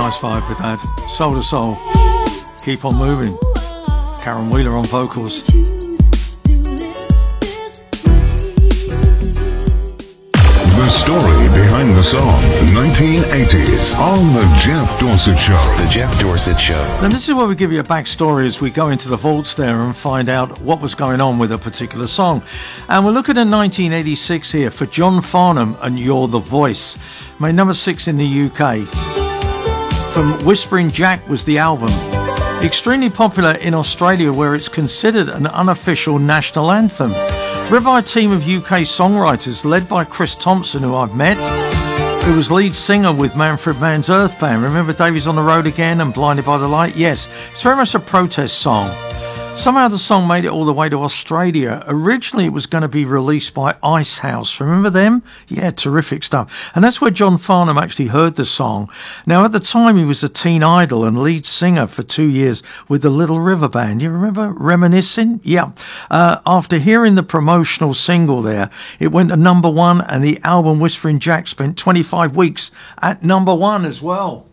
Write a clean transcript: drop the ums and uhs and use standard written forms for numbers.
Nice vibe with that. Soul to Soul. Keep on moving. Karen Wheeler on vocals. The story behind the song, 1980s, on The Jeff Dorsett Show. The Jeff Dorsett Show. And this is where we give you a backstory as we go into the vaults there and find out what was going on with a particular song. And we're looking at 1986 here for John Farnham and You're the Voice. Made number 6 in the UK. From Whispering Jack was the album. Extremely popular in Australia, where it's considered an unofficial national anthem. Written by a team of UK songwriters led by Chris Thompson, who I've met, who was lead singer with Manfred Mann's Earth Band. Remember Davies on the Road Again and Blinded by the Light? Yes, it's very much a protest song. Somehow the song made it all the way to Australia. Originally it was going to be released by Icehouse. Remember them? Yeah, terrific stuff. And that's where John Farnham actually heard the song. Now at the time he was a teen idol and lead singer for 2 years with the Little River Band. You remember Reminiscing? Yeah. After hearing the promotional single there, it went to number 1, and the album Whispering Jack spent 25 weeks at number 1 as well.